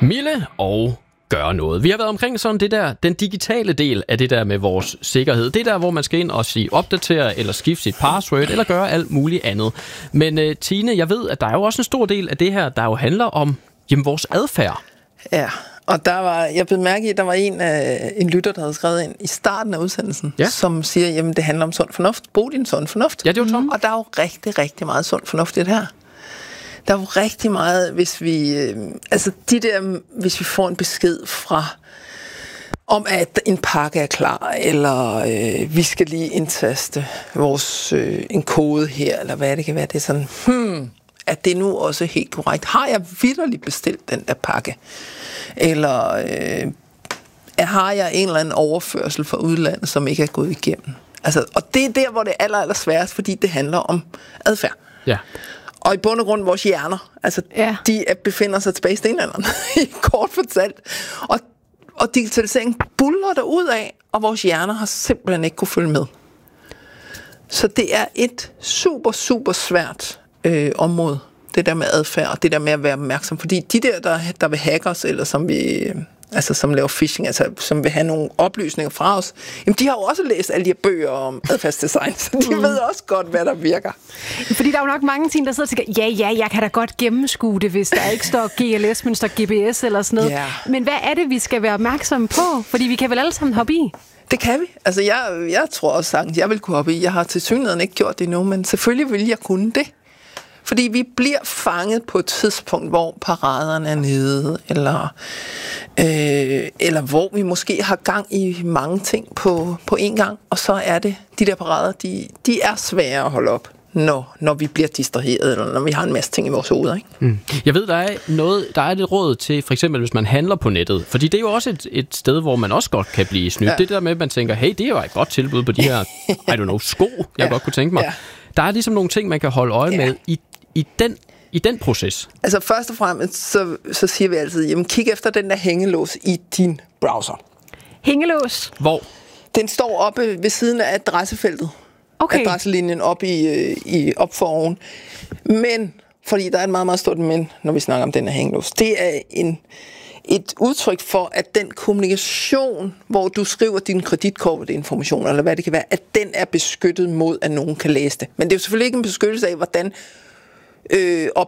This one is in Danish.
Mille og gøre noget. Vi har været omkring sådan det der, den digitale del af det der med vores sikkerhed. Det der, hvor man skal ind og sige opdatere, eller skifte sit password, eller gøre alt muligt andet. Men Tine, jeg ved, at der er jo også en stor del af det her, der jo handler om vores adfærd. Ja, og jeg blev mærke i, at der var en lytter, der havde skrevet ind i starten af udsendelsen, som siger, jamen det handler om sund fornuft. Brug din sund fornuft. Ja, det er jo Tom. Og der er jo rigtig, rigtig meget sund fornuft i det her. Der er jo rigtig meget, hvis vi får en besked fra, om at en pakke er klar, eller vi skal lige indtaste en kode her, eller hvad det kan være. Det er sådan, er det nu også helt korrekt? Har jeg vitterligt bestilt den der pakke? Eller har jeg en eller anden overførsel fra udlandet, som ikke er gået igennem? Altså, og det er der, hvor det er aller sværest, fordi det handler om adfærd. Ja. Og i bund og grund vores hjerner, altså de befinder sig tilbage i stenalderen, kort fortalt. Og digitaliseringen buller derud af, og vores hjerner har simpelthen ikke kunne følge med. Så det er et super, super svært område, det der med adfærd, og det der med at være opmærksom. Fordi de der vil hacke os, eller som laver phishing, altså som vil have nogle oplysninger fra os, jamen de har jo også læst alle de her bøger om adfærdsdesign, så de ved også godt, hvad der virker. Fordi der er jo nok mange ting, der sidder og tænker, jeg kan da godt gennemskue det, hvis der ikke står GLS, men står GPS eller sådan noget. Yeah. Men hvad er det, vi skal være opmærksomme på? Fordi vi kan vel alle sammen hoppe i? Det kan vi. Altså jeg tror også sagtens, jeg vil kunne hoppe i. Jeg har tilsyneladende ikke gjort det endnu, men selvfølgelig vil jeg kunne det. Fordi vi bliver fanget på et tidspunkt, hvor paraderne er nede, eller hvor vi måske har gang i mange ting på én gang, og så er det, de der parader, de er svære at holde op, når vi bliver distraheret, eller når vi har en masse ting i vores hoveder, ikke? Mm. Jeg ved, der er et råd til, for eksempel hvis man handler på nettet, fordi det er jo også et sted, hvor man også godt kan blive snydt. Ja. Det der med, at man tænker, hey, det er jo et godt tilbud på de her, sko, jeg godt kunne tænke mig. Ja. Der er ligesom nogle ting, man kan holde øje med i den proces. Altså først og fremmest, så siger vi altid, jamen kig efter den der hængelås i din browser. Hængelås? Hvor? Den står oppe ved siden af adressefeltet. Okay. Adresselinjen op for oven. Men, fordi der er et meget, meget stort men, når vi snakker om den her hængelås, det er et udtryk for, at den kommunikation, hvor du skriver din kreditkortinformation, eller hvad det kan være, at den er beskyttet mod, at nogen kan læse det. Men det er jo selvfølgelig ikke en beskyttelse af, hvordan